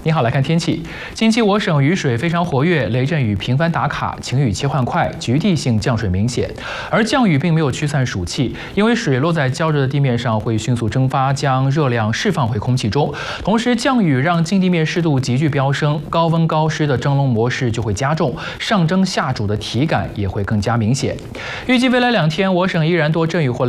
你好，来看天气。近期我省雨水非常活跃，雷阵雨频繁打卡，晴雨切换快，局地性降水明显。而降雨并没有驱散暑气，因为水落在焦热的地面上会迅速蒸发，将热量释放回空气中。同时，降雨让近地面湿度急剧飙升，高温高湿的蒸笼模式就会加重，上蒸下煮的体感也会更加明显。预计未来2天，我省依然多阵雨或